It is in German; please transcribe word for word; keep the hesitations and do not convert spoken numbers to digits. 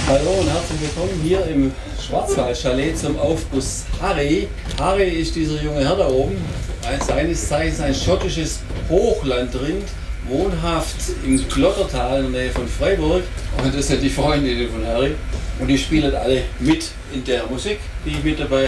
Hallo und herzlich willkommen hier im Schwarzwald-Chalet zum Aufguss Harry. Harry ist dieser junge Herr da oben, ein, seines Zeichens ein schottisches Hochlandrind, wohnhaft im Klottertal in der Nähe von Freiburg. Und das sind die Freundinnen von Harry. Und die spielen alle mit in der Musik, die ich mit dabei